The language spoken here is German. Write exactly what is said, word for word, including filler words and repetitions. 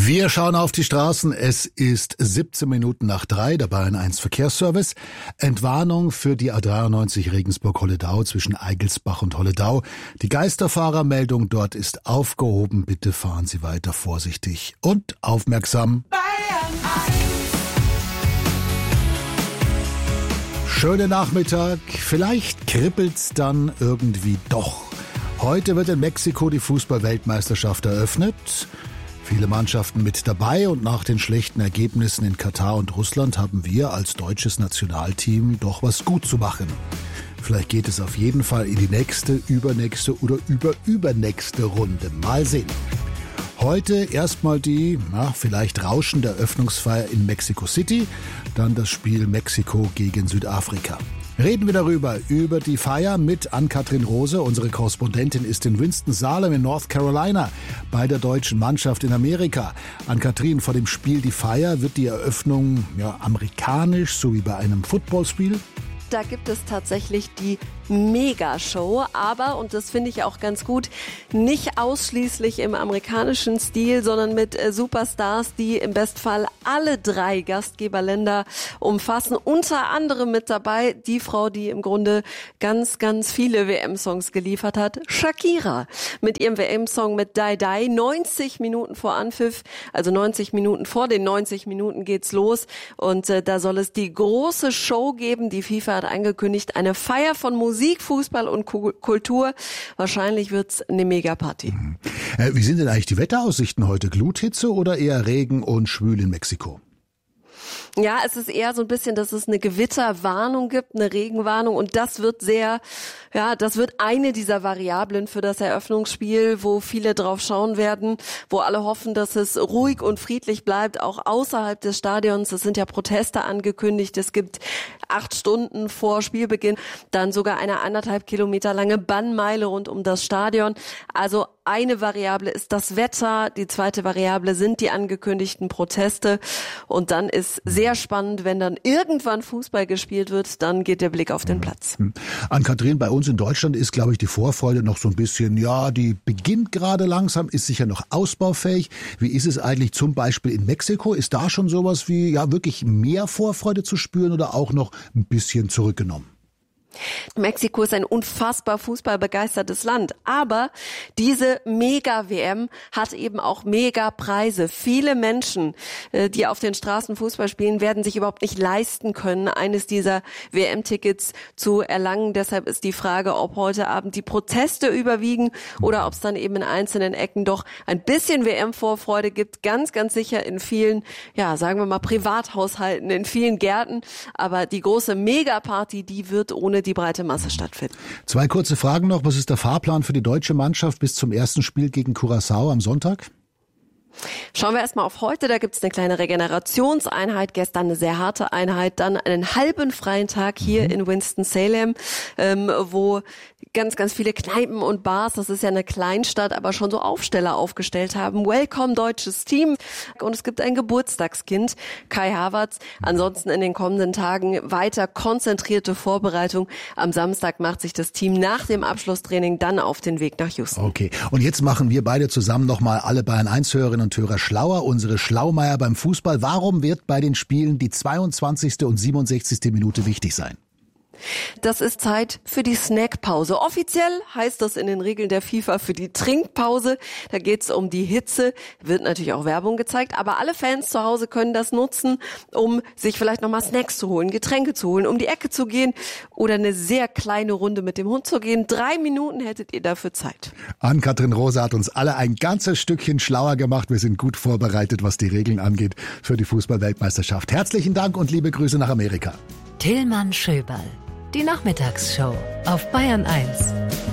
Wir schauen auf die Straßen. Es ist siebzehn Minuten nach drei, der Bayern eins Verkehrsservice. Entwarnung für die A dreiundneunzig Regensburg-Holledau zwischen Eigelsbach und Holledau. Die Geisterfahrermeldung dort ist aufgehoben. Bitte fahren Sie weiter vorsichtig und aufmerksam. Bayern eins. Schönen Nachmittag. Vielleicht kribbelt's dann irgendwie doch. Heute wird in Mexiko die Fußball-Weltmeisterschaft eröffnet. Viele Mannschaften mit dabei und nach den schlechten Ergebnissen in Katar und Russland haben wir als deutsches Nationalteam doch was gut zu machen. Vielleicht geht es auf jeden Fall in die nächste, übernächste oder überübernächste Runde. Mal sehen. Heute erstmal die, na, vielleicht rauschende Eröffnungsfeier in Mexico City, dann das Spiel Mexiko gegen Südafrika. Reden wir darüber, über die Feier mit Ann-Kathrin Rose. Unsere Korrespondentin ist in Winston-Salem in North Carolina bei der deutschen Mannschaft in Amerika. Ann-Kathrin, vor dem Spiel die Feier, wird die Eröffnung ja amerikanisch, so wie bei einem Footballspiel? Da gibt es tatsächlich die Mega-Show, aber, und das finde ich auch ganz gut, nicht ausschließlich im amerikanischen Stil, sondern mit äh, Superstars, die im Bestfall alle drei Gastgeberländer umfassen. Unter anderem mit dabei die Frau, die im Grunde ganz, ganz viele W M-Songs geliefert hat, Shakira. Mit ihrem W M-Song mit Die Die, neunzig Minuten vor Anpfiff, also neunzig Minuten vor den neunzig Minuten geht's los. Und äh, da soll es die große Show geben. Die FIFA hat angekündigt, eine Feier von Musik, Fußball und Kultur. Wahrscheinlich wird's eine Megaparty. Mhm. Äh, wie sind denn eigentlich die Wetteraussichten heute? Gluthitze oder eher Regen und schwül in Mexiko? Ja, es ist eher so ein bisschen, dass es eine Gewitterwarnung gibt, eine Regenwarnung, und das wird sehr, ja, das wird eine dieser Variablen für das Eröffnungsspiel, wo viele drauf schauen werden, wo alle hoffen, dass es ruhig und friedlich bleibt, auch außerhalb des Stadions. Es sind ja Proteste angekündigt. Es gibt acht Stunden vor Spielbeginn dann sogar eine anderthalb Kilometer lange Bannmeile rund um das Stadion. Also eine Variable ist das Wetter, die zweite Variable sind die angekündigten Proteste, und dann ist sehr spannend, wenn dann irgendwann Fußball gespielt wird, dann geht der Blick auf den Platz. Ann-Kathrin, bei uns in Deutschland ist, glaube ich, die Vorfreude noch so ein bisschen, ja, die beginnt gerade langsam, ist sicher noch ausbaufähig. Wie ist es eigentlich zum Beispiel in Mexiko? Ist da schon sowas wie, ja, wirklich mehr Vorfreude zu spüren oder auch noch ein bisschen zurückgenommen? Mexiko ist ein unfassbar fußballbegeistertes Land, aber diese Mega-W M hat eben auch Mega-Preise. Viele Menschen, die auf den Straßen Fußball spielen, werden sich überhaupt nicht leisten können, eines dieser W M-Tickets zu erlangen. Deshalb ist die Frage, ob heute Abend die Proteste überwiegen oder ob es dann eben in einzelnen Ecken doch ein bisschen W M-Vorfreude gibt. Ganz, ganz sicher in vielen, ja, sagen wir mal Privathaushalten, in vielen Gärten. Aber die große Mega-Party, die wird ohne die breite Masse stattfinden. Zwei kurze Fragen noch. Was ist der Fahrplan für die deutsche Mannschaft bis zum ersten Spiel gegen Curaçao am Sonntag? Schauen wir erstmal auf heute, da gibt es eine kleine Regenerationseinheit, gestern eine sehr harte Einheit, dann einen halben freien Tag hier mhm. in Winston-Salem, ähm, wo ganz, ganz viele Kneipen und Bars, das ist ja eine Kleinstadt, aber schon so Aufsteller aufgestellt haben. Welcome, deutsches Team. Und es gibt ein Geburtstagskind, Kai Havertz. Ansonsten in den kommenden Tagen weiter konzentrierte Vorbereitung. Am Samstag macht sich das Team nach dem Abschlusstraining dann auf den Weg nach Houston. Okay, und jetzt machen wir beide zusammen nochmal alle Bayern eins Hörerinnen und Hörer schlauer. Unsere Schlaumeier beim Fußball. Warum wird bei den Spielen die zweiundzwanzigste und siebenundsechzigste Minute wichtig sein? Das ist Zeit für die Snackpause. Offiziell heißt das in den Regeln der FIFA für die Trinkpause. Da geht's um die Hitze. Wird natürlich auch Werbung gezeigt, aber alle Fans zu Hause können das nutzen, um sich vielleicht nochmal Snacks zu holen, Getränke zu holen, um die Ecke zu gehen oder eine sehr kleine Runde mit dem Hund zu gehen. Drei Minuten hättet ihr dafür Zeit. Ann-Kathrin Rose hat uns alle ein ganzes Stückchen schlauer gemacht. Wir sind gut vorbereitet, was die Regeln angeht für die Fußball-Weltmeisterschaft. Herzlichen Dank und liebe Grüße nach Amerika. Tillmann Schöberl. Die Nachmittagsshow auf Bayern eins.